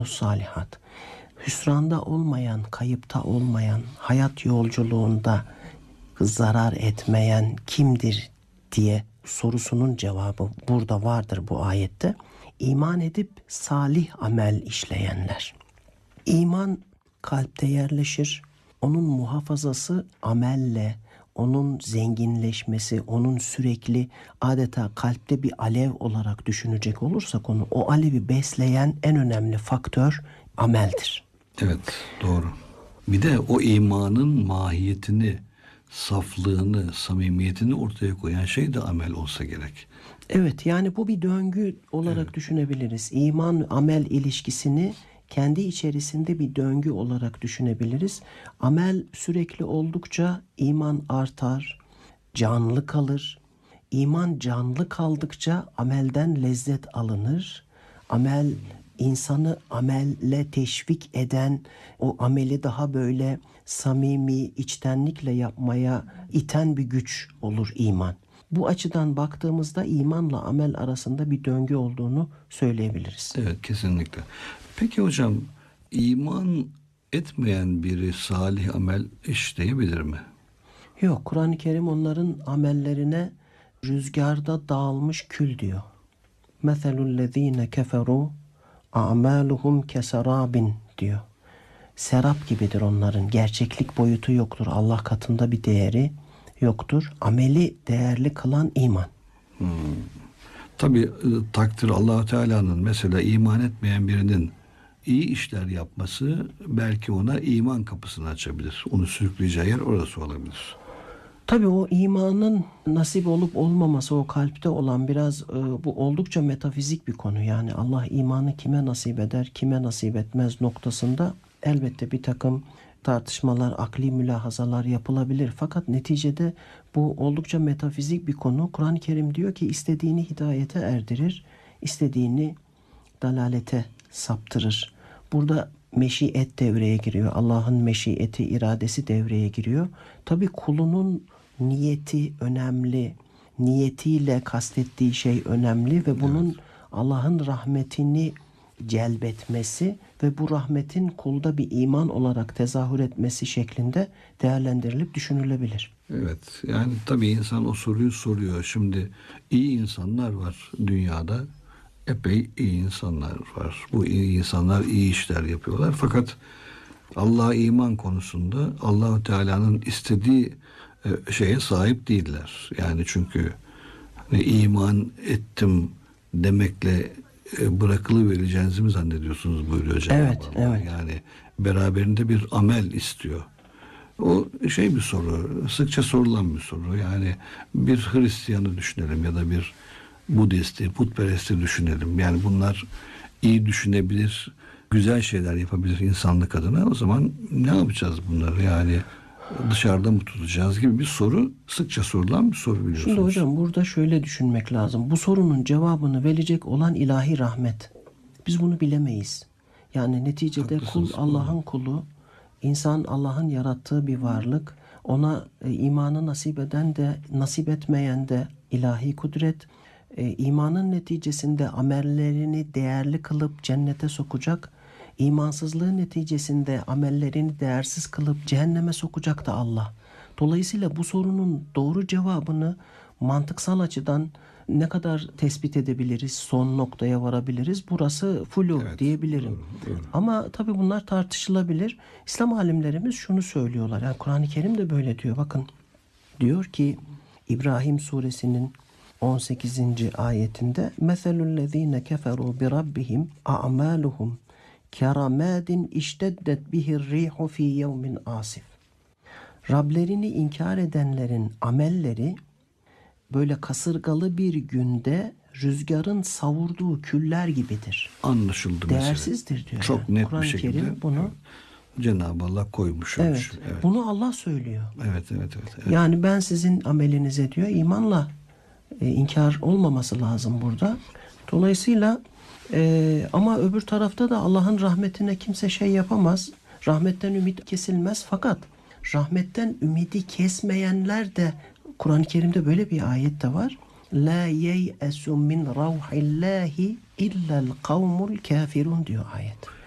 salihat. Hüsranda olmayan, kayıpta olmayan, hayat yolculuğunda zarar etmeyen kimdir diye sorusunun cevabı burada vardır bu ayette. İman edip salih amel işleyenler. İman kalpte yerleşir. Onun muhafazası amelle, onun zenginleşmesi, onun sürekli adeta kalpte bir alev olarak düşünecek olursak onu, o alevi besleyen en önemli faktör ameldir. Evet, doğru. Bir de o imanın mahiyetini, saflığını, samimiyetini ortaya koyan şey de amel olsa gerek. Evet, yani bu bir döngü olarak düşünebiliriz. İman amel ilişkisini kendi içerisinde bir döngü olarak düşünebiliriz. Amel sürekli oldukça iman artar, canlı kalır. İman canlı kaldıkça amelden lezzet alınır. Amel insanı amelle teşvik eden, o ameli daha böyle samimi, içtenlikle yapmaya iten bir güç olur iman. Bu açıdan baktığımızda imanla amel arasında bir döngü olduğunu söyleyebiliriz. Evet, kesinlikle. Peki hocam, iman etmeyen biri salih amel işleyebilir mi? Yok, Kur'an-ı Kerim onların amellerine rüzgarda dağılmış kül diyor. Meselullezine keferu a'maluhum kesarabin diyor. Serap gibidir onların. Gerçeklik boyutu yoktur. Allah katında bir değeri yoktur. Ameli değerli kılan iman. Tabii takdir Allah Teala'nın. Mesela iman etmeyen birinin iyi işler yapması belki ona iman kapısını açabilir. Onu sürükleyeceği yer orası olabilir. Tabii o imanın nasip olup olmaması, o kalpte olan biraz bu oldukça metafizik bir konu. Yani Allah imanı kime nasip eder, kime nasip etmez noktasında elbette bir takım tartışmalar, akli mülahazalar yapılabilir. Fakat neticede bu oldukça metafizik bir konu. Kur'an-ı Kerim diyor ki istediğini hidayete erdirir, istediğini dalalete saptırır. Burada meşiyet devreye giriyor. Allah'ın meşiyeti, iradesi devreye giriyor. Tabii kulunun niyeti önemli. Niyetiyle kastettiği şey önemli ve bunun Allah'ın rahmetini celbetmesi ve bu rahmetin kulda bir iman olarak tezahür etmesi şeklinde değerlendirilip düşünülebilir. Evet, yani tabii insan o soruyu soruyor. Şimdi iyi insanlar var dünyada. Epey iyi insanlar var. Bu iyi insanlar iyi işler yapıyorlar. Fakat Allah'a iman konusunda Allahu Teala'nın istediği şeye sahip değiller. Yani çünkü hani iman ettim demekle bırakılıvereceğinizi mi zannediyorsunuz buyuruyor Cenab-ı Evet, Allah. evet. Yani beraberinde bir amel istiyor. O şey bir soru, sıkça sorulan bir soru. Yani bir Hristiyanı düşünelim ya da bir Budisti, putperesti düşünelim. Yani bunlar iyi düşünebilir, güzel şeyler yapabilir insanlık adına. O zaman ne yapacağız bunları? Yani dışarıda mı tutacağız gibi bir soru, sıkça sorulan bir soru biliyorsunuz. Şimdi hocam burada şöyle düşünmek lazım. Bu sorunun cevabını verecek olan ilahi rahmet. Biz bunu bilemeyiz. Yani neticede kul Haklısınız, Allah'ın kulu, insan Allah'ın yarattığı bir varlık. Ona imanı nasip eden de nasip etmeyen de ilahi kudret. İmanın neticesinde amellerini değerli kılıp cennete sokacak. İmansızlığı neticesinde amellerini değersiz kılıp cehenneme sokacak da Allah. Dolayısıyla bu sorunun doğru cevabını mantıksal açıdan ne kadar tespit edebiliriz, son noktaya varabiliriz? Burası flu Evet, diyebilirim. doğru. Ama tabii bunlar tartışılabilir. İslam alimlerimiz şunu söylüyorlar. Yani Kur'an-ı Kerim de böyle diyor. Bakın diyor ki İbrahim suresinin 18. ayetinde meselullezine keferu bi rabbihim a'maluhum keramadin işteddet bihir rihu fi yevmin asif. Rablerini inkar edenlerin amelleri böyle kasırgalı bir günde rüzgarın savurduğu küller gibidir. Anlaşıldı mesele. Değersizdir diyor. Çok net bir Kur'an-ı şekilde Kerim bunu Cenab-ı Allah koymuş. evet, ölçü. Evet. bunu Allah söylüyor. Evet. Yani ben sizin amelinize diyor imanla inkar olmaması lazım burada. Dolayısıyla ama öbür tarafta da Allah'ın rahmetine kimse şey yapamaz. Rahmetten ümit kesilmez. Fakat rahmetten ümidi kesmeyenler de Kur'an-ı Kerim'de böyle bir ayet de var. La yeyesu min ravhillahi illa'l kavmul kafirun diyor ayet.